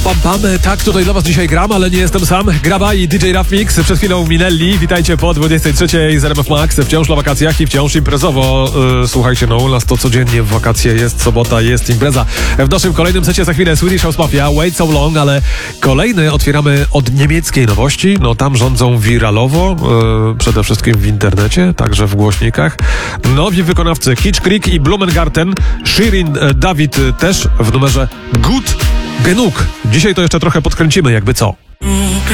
pam. Tak, tutaj dla was dzisiaj gram, ale nie jestem sam. Graba i DJ Raf Mix przed chwilą minęli. Witajcie po 23 z RMF Max. Wciąż na wakacjach i wciąż imprezowo. Słuchajcie, no u nas to codziennie w wakacje jest sobota, jest impreza. W naszym kolejnym secie za chwilę Swedish House Mafia, Wait So Long, ale kolejny otwieramy od niemieckiej nowości. No tam rządzą wiralowo, przede wszystkim w internecie, także w głośnikach. Nowi wykonawcy Kitsch Creek i Blumengarten, Shirin David też w numerze Gut Genug. Dzisiaj to jeszcze trochę podkręcimy, jakby co.